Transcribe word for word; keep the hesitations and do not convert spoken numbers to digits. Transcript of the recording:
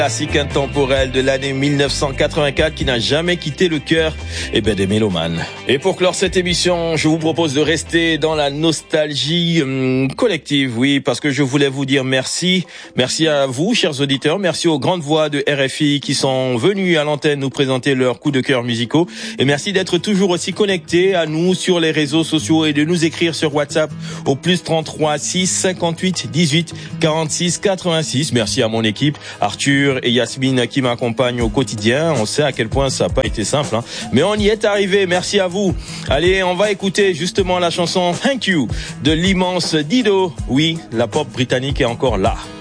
Classique intemporel de l'année mille neuf cent quatre-vingt-quatre qui n'a jamais quitté le cœur eh ben, des mélomanes. Et pour clore cette émission, je vous propose de rester dans la nostalgie hum, collective, oui, parce que je voulais vous dire merci. Merci à vous, chers auditeurs. Merci aux grandes voix de R F I qui sont venues à l'antenne nous présenter leurs coups de cœur musicaux. Et merci d'être toujours aussi connectés à nous sur les réseaux sociaux et de nous écrire sur WhatsApp au plus trente-trois six cinquante-huit dix-huit quarante-six quatre-vingt-six. Merci à mon équipe, Arthur et Yasmine qui m'accompagnent au quotidien. On sait à quel point ça n'a pas été simple, hein. Mais on y est arrivé. Merci à vous. Allez, on va écouter justement la chanson Thank You de l'immense Dido. Oui, la pop britannique est encore là.